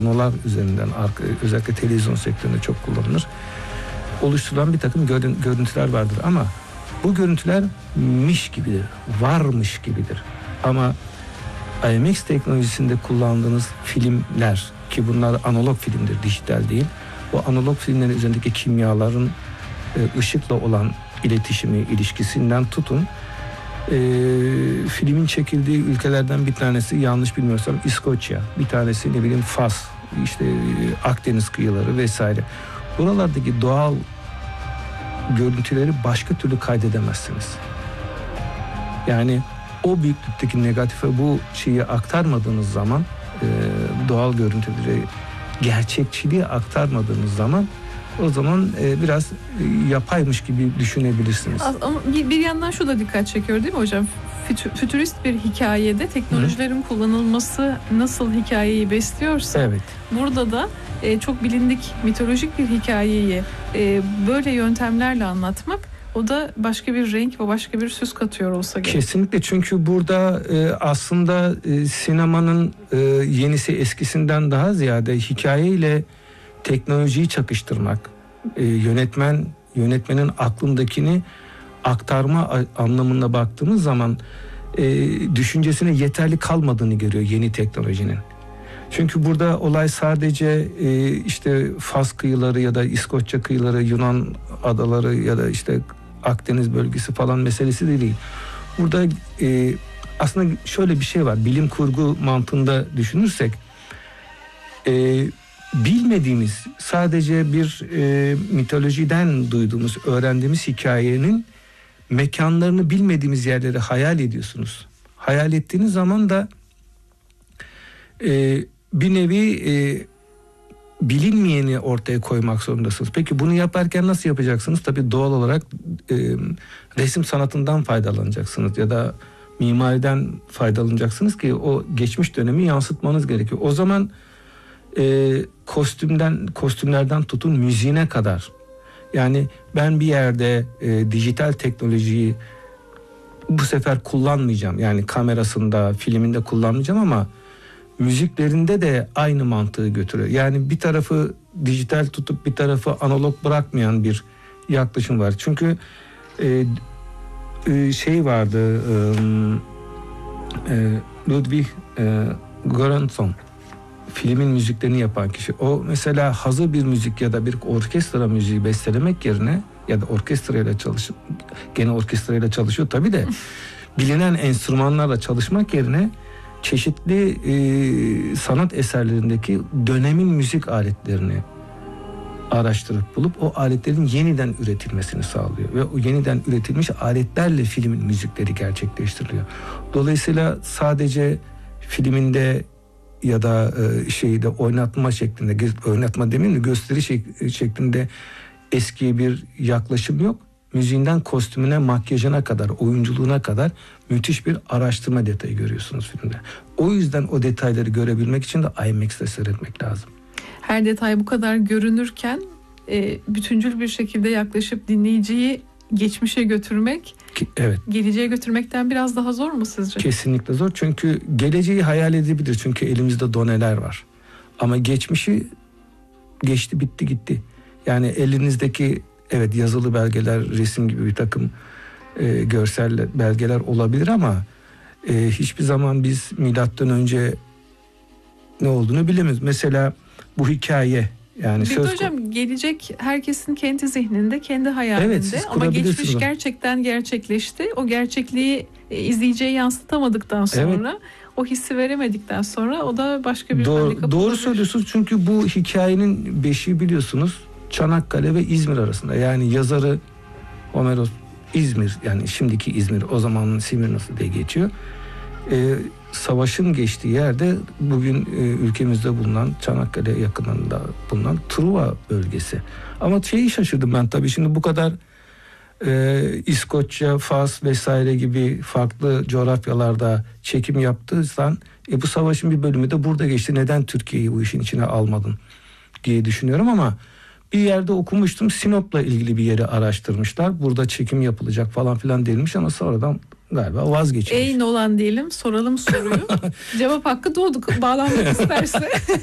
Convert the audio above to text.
panolar üzerinden özellikle televizyon sektöründe çok kullanılır. Oluşturulan bir takım görüntüler vardır ama bu görüntüler miş gibidir, varmış gibidir. Ama IMX teknolojisinde kullandığınız filmler ki bunlar analog filmdir, dijital değil. Bu analog filmlerin üzerindeki kimyaların ışıkla olan iletişimi, ilişkisinden tutun. Filmin çekildiği ülkelerden bir tanesi, yanlış bilmiyorsam İskoçya, bir tanesi ne bileyim Fas, işte Akdeniz kıyıları vesaire. Buralardaki doğal görüntüleri başka türlü kaydedemezsiniz. Yani o büyüklükteki negatife bu şeyi aktarmadığınız zaman, doğal görüntüleri gerçekçiliği aktarmadığınız zaman, o zaman biraz yapaymış gibi düşünebilirsiniz. Ama bir yandan şu da dikkat çekiyor değil mi hocam? Fütürist bir hikayede teknolojilerin kullanılması nasıl hikayeyi besliyorsa, evet, burada da çok bilindik mitolojik bir hikayeyi böyle yöntemlerle anlatmak, o da başka bir renk ve başka bir süs katıyor olsa gerek. Kesinlikle, çünkü burada aslında sinemanın yenisi eskisinden daha ziyade hikayeyle teknolojiyi çakıştırmak, yönetmenin aklındakini aktarma anlamında baktığımız zaman düşüncesine yeterli kalmadığını görüyor yeni teknolojinin. Çünkü burada olay sadece işte Fas kıyıları ya da İskoçya kıyıları, Yunan adaları ya da işte Akdeniz bölgesi falan meselesi de değil. Burada aslında şöyle bir şey var. Bilim kurgu mantığında düşünürsek, bilmediğimiz, sadece bir mitolojiden duyduğumuz, öğrendiğimiz hikayenin mekanlarını bilmediğimiz yerleri hayal ediyorsunuz. Hayal ettiğiniz zaman da bir nevi bilinmeyeni ortaya koymak zorundasınız. Peki bunu yaparken nasıl yapacaksınız? Tabii doğal olarak resim sanatından faydalanacaksınız ya da mimariden faydalanacaksınız ki o geçmiş dönemi yansıtmanız gerekiyor. O zaman kostümlerden tutun müziğine kadar. Yani ben bir yerde dijital teknolojiyi bu sefer kullanmayacağım. Yani kamerasında, filminde kullanmayacağım ama müziklerinde de aynı mantığı götürüyor. Yani bir tarafı dijital tutup bir tarafı analog bırakmayan bir yaklaşım var. Çünkü şey vardı, Ludwig Göransson, filmin müziklerini yapan kişi. O mesela hazır bir müzik ya da bir orkestra müziği bestelemek yerine, ya da orkestrayla gene orkestrayla çalışıyor tabii de bilinen enstrümanlarla çalışmak yerine çeşitli sanat eserlerindeki dönemin müzik aletlerini araştırıp bulup o aletlerin yeniden üretilmesini sağlıyor ve o yeniden üretilmiş aletlerle filmin müzikleri gerçekleştiriliyor. Dolayısıyla sadece filminde ya da şeyde oynatma şeklinde, oynatma demeyeyim de gösteri şeklinde eski bir yaklaşım yok. Müziğinden kostümüne, makyajına kadar, oyunculuğuna kadar müthiş bir araştırma detayı görüyorsunuz filmde. O yüzden o detayları görebilmek için de IMAX'te seyretmek lazım. Her detay bu kadar görünürken bütüncül bir şekilde yaklaşıp dinleyiciyi geçmişe götürmek, evet, geleceğe götürmekten biraz daha zor mu sizce? Kesinlikle zor, çünkü geleceği hayal edebilir, çünkü elimizde doneler var. Ama geçmişi geçti, bitti, gitti. Yani elinizdeki evet yazılı belgeler, resim gibi bir takım görsel belgeler olabilir ama hiçbir zaman biz milattan önce ne olduğunu bilemiyoruz. Mesela bu hikaye, yani bir hocam, gelecek herkesin kendi zihninde, kendi hayalinde, evet, ama geçmiş gerçekten gerçekleşti. O gerçekliği izleyiciye yansıtamadıktan sonra, evet, o hissi veremedikten sonra o da başka bir handikap. Doğru söylüyorsunuz, çünkü bu hikayenin beşiği biliyorsunuz Çanakkale ve İzmir arasında. Yani yazarı Homeros İzmir, yani şimdiki İzmir, o zamanın Simirnası diye geçiyor. Savaşın geçtiği yerde bugün ülkemizde bulunan, Çanakkale yakınında bulunan Truva bölgesi. Ama şeyi şaşırdım ben tabii, şimdi bu kadar İskoçya, Fas vesaire gibi farklı coğrafyalarda çekim yaptıysan bu savaşın bir bölümü de burada geçti. Neden Türkiye'yi bu işin içine almadın diye düşünüyorum ama bir yerde okumuştum, Sinop'la ilgili bir yeri araştırmışlar. Burada çekim yapılacak falan filan denilmiş ama sonradan galiba vazgeçilmiş. Ey Nolan diyelim, soralım soruyu. Cevap hakkı doğdu, bağlanmak isterse.